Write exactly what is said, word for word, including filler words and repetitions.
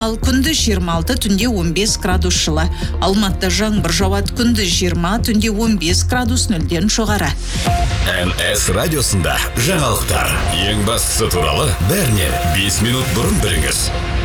Ал күндіз жиырма алты, түнде он бес градус жылы. Алматыда жаңбыр жауады, күндіз жиырма, түнде он бес градус нөлден жоғары. эн эс радиосында жаңалықтар. Ең бастысы туралы бәрінен бес минут бұрын біліңіз.